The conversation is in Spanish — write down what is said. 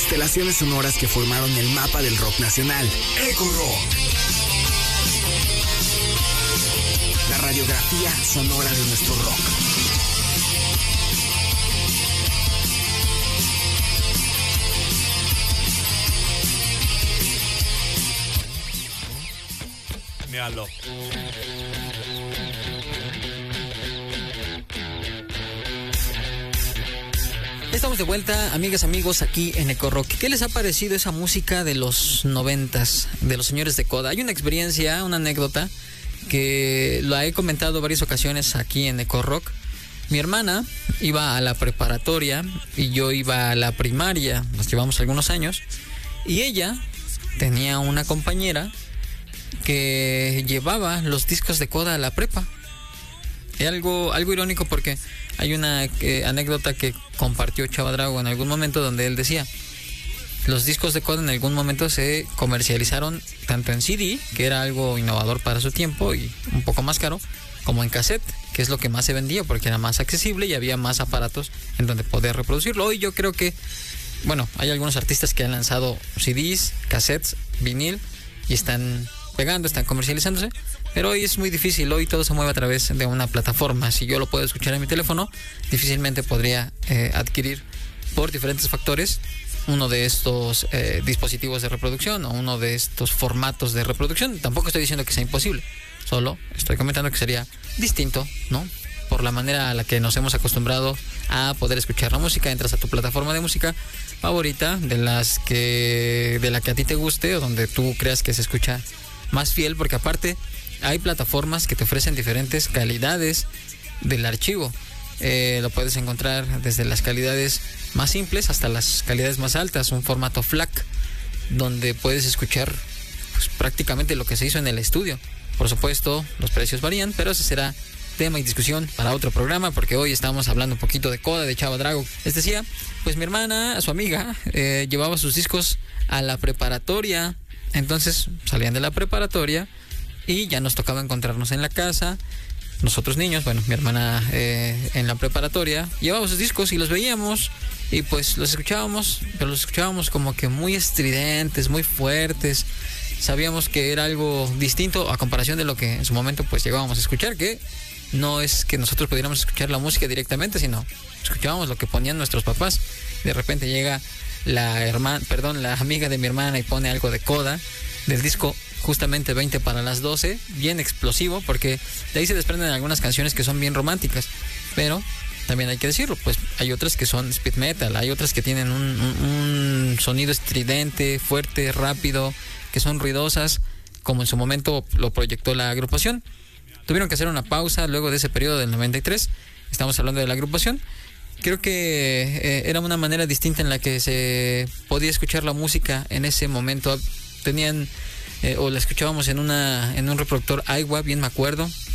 constelaciones sonoras que formaron el mapa del rock nacional. Eco Rock. La radiografía sonora de nuestro rock. Míralo. Estamos de vuelta, amigas, amigos, aquí en Eco Rock. ¿Qué les ha parecido esa música de los 90s, de los señores de Coda? Hay una experiencia, una anécdota, que la he comentado varias ocasiones aquí en Eco Rock. Mi hermana iba a la preparatoria y yo iba a la primaria, nos llevamos algunos años, y ella tenía una compañera que llevaba los discos de Coda a la prepa. Es algo irónico porque hay una anécdota que compartió Chava Drago en algún momento donde él decía: los discos de Coda en algún momento se comercializaron tanto en CD, que era algo innovador para su tiempo y un poco más caro, como en cassette, que es lo que más se vendía porque era más accesible y había más aparatos en donde poder reproducirlo. Hoy yo creo que, bueno, hay algunos artistas que han lanzado CDs, cassettes, vinil y están pegando, están comercializándose, pero hoy es muy difícil. Hoy todo se mueve a través de una plataforma. Si yo lo puedo escuchar en mi teléfono, difícilmente podría adquirir, por diferentes factores, uno de estos dispositivos de reproducción o uno de estos formatos de reproducción. Tampoco estoy diciendo que sea imposible, solo estoy comentando que sería distinto, ¿no? Por la manera a la que nos hemos acostumbrado a poder escuchar la música. Entras a tu plataforma de música favorita, de la que a ti te guste o donde tú creas que se escucha más fiel, porque aparte hay plataformas que te ofrecen diferentes calidades del archivo. Lo puedes encontrar desde las calidades más simples hasta las calidades más altas, un formato FLAC, donde puedes escuchar pues prácticamente lo que se hizo en el estudio. Por supuesto, los precios varían, pero ese será tema y discusión para otro programa, porque hoy estamos hablando un poquito de Coda, de Chava Drago. Les decía, pues mi hermana, su amiga, llevaba sus discos a la preparatoria. Entonces salían de la preparatoria y ya nos tocaba encontrarnos en la casa. Nosotros niños, bueno, mi hermana en la preparatoria, llevábamos sus discos y los veíamos y pues los escuchábamos, pero los escuchábamos como que muy estridentes, muy fuertes. Sabíamos que era algo distinto a comparación de lo que en su momento pues llegábamos a escuchar, que no es que nosotros pudiéramos escuchar la música directamente, sino escuchábamos lo que ponían nuestros papás. De repente llega la amiga de mi hermana y pone algo de Coda, del disco justamente 20 para las 12, bien explosivo, porque de ahí se desprenden algunas canciones que son bien románticas, pero también hay que decirlo, pues hay otras que son speed metal, hay otras que tienen un sonido estridente, fuerte, rápido, que son ruidosas, como en su momento lo proyectó la agrupación. Tuvieron que hacer una pausa luego de ese periodo del 93, estamos hablando de la agrupación. Creo que era una manera distinta en la que se podía escuchar la música en ese momento. Tenían, o la escuchábamos en un reproductor Aiwa, bien me acuerdo,